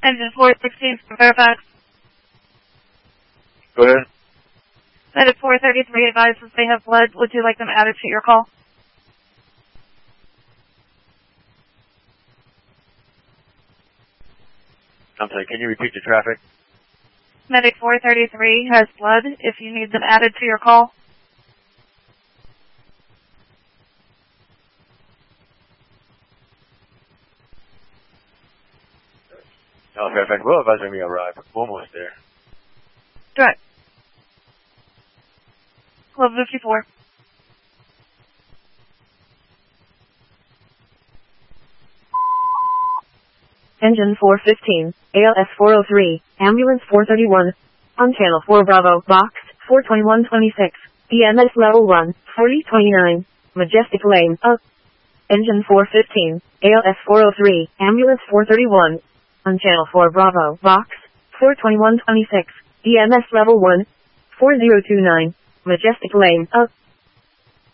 Engine 416 from Fairfax. Go ahead. Medic 433 advises they have blood. Would you like them added to your call? I'm sorry, can you repeat the traffic? Medic 433 has blood. If you need them added to your call. No, Fairfax, will advise when we arrive. We're almost there. Direct. Club 54. Engine 415, ALS 403, Ambulance 431. On Channel 4 Bravo, Box 42126, EMS Level 1, 4029, Majestic Lane, up. Engine 415, ALS 403, Ambulance 431. On Channel 4 Bravo, Box 42126, EMS Level 1, 4029, Majestic Lane, up.